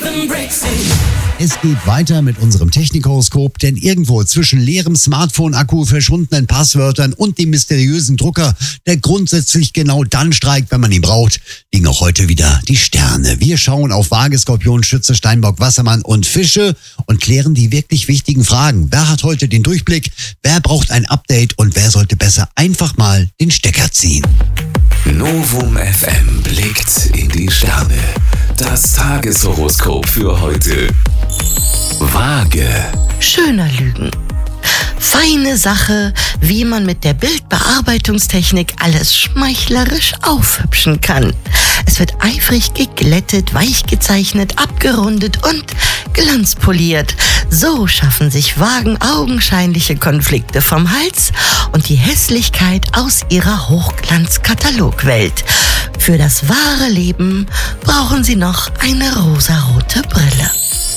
Es geht weiter mit unserem Technikhoroskop, denn irgendwo zwischen leerem Smartphone-Akku, verschwundenen Passwörtern und dem mysteriösen Drucker, der grundsätzlich genau dann streikt, wenn man ihn braucht, liegen auch heute wieder die Sterne. Wir schauen auf Waage, Skorpion, Schütze, Steinbock, Wassermann und Fische und klären die wirklich wichtigen Fragen. Wer hat heute den Durchblick? Wer braucht ein Update? Und wer sollte besser einfach mal den Stecker ziehen? Novum FM blickt in die Sterne. Das Tageshoroskop für heute. Waage. Schöner Lügen. Feine Sache, wie man mit der Bildbearbeitungstechnik alles schmeichlerisch aufhübschen kann. Es wird eifrig geglättet, weich gezeichnet, abgerundet und glanzpoliert. So schaffen sich Waagen augenscheinliche Konflikte vom Hals und die Hässlichkeit aus ihrer Hochglanzkatalogwelt. Für das wahre Leben brauchen sie noch eine rosarote Brille.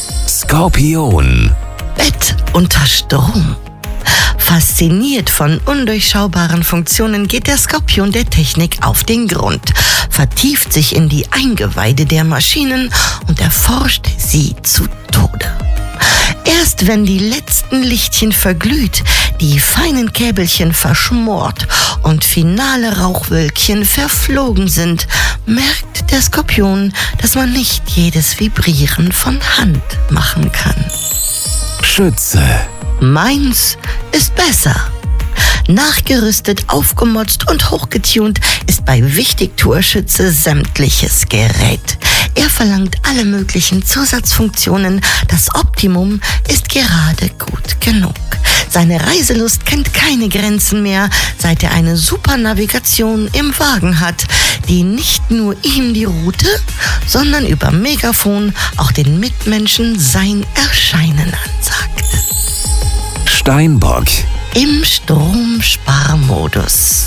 Skorpion. Bett unter Strom. Fasziniert von undurchschaubaren Funktionen geht der Skorpion der Technik auf den Grund, vertieft sich in die Eingeweide der Maschinen und erforscht sie zu Tode. Erst wenn die letzten Lichtchen verglüht, die feinen Käbelchen verschmort und finale Rauchwölkchen verflogen sind, merkt der Skorpion, dass man nicht jedes Vibrieren von Hand machen kann. Schütze. Meins ist besser. Nachgerüstet, aufgemotzt und hochgetunt ist bei Wichtigtour-Schütze sämtliches Gerät. Er verlangt alle möglichen Zusatzfunktionen. Das Optimum ist gerade gut genug. Seine Reiselust kennt keine Grenzen mehr, seit er eine super Navigation im Wagen hat, die nicht nur ihm die Route, sondern über Megafon auch den Mitmenschen sein Erscheinen ansagt. Steinbock. Im Stromsparmodus.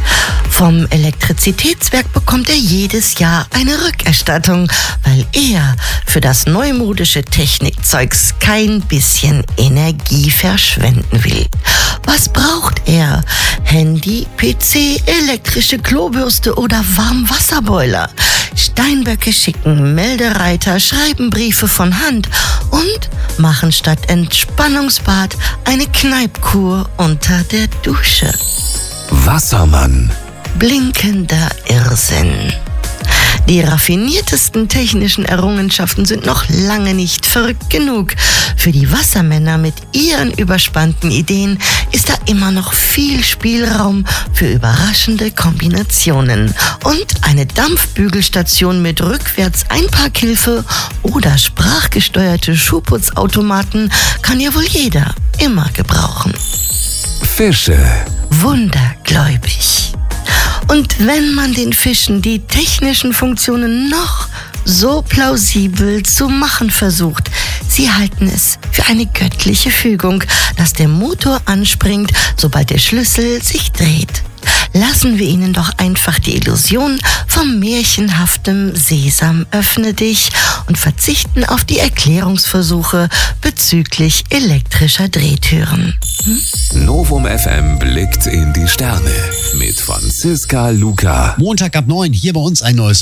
Vom Elektrizitätswerk bekommt er jedes Jahr eine Rückerstattung, weil er für das neumodische Technikzeugs kein bisschen Energie verschwenden will. Was braucht er? Handy, PC, elektrische Klobürste oder Warmwasserboiler? Steinböcke schicken Meldereiter, schreiben Briefe von Hand und machen statt Entspannungsbad eine Kneipkur unter der Dusche. Wassermann. Blinkender Irrsinn. Die raffiniertesten technischen Errungenschaften sind noch lange nicht verrückt genug. Für die Wassermänner mit ihren überspannten Ideen ist da immer noch viel Spielraum für überraschende Kombinationen. Und eine Dampfbügelstation mit Rückwärts-Einparkhilfe oder sprachgesteuerte Schuhputzautomaten kann ja wohl jeder immer gebrauchen. Fische. Wundergläubig. Und wenn man den Fischen die technischen Funktionen noch so plausibel zu machen versucht, sie halten es für eine göttliche Fügung, dass der Motor anspringt, sobald der Schlüssel sich dreht. Lassen wir ihnen doch einfach die Illusion vom märchenhaften Sesam öffne dich und verzichten auf die Erklärungsversuche bezüglich elektrischer Drehtüren. Novum FM blickt in die Sterne mit Franziska Luca. Montag ab 9 hier bei uns ein neues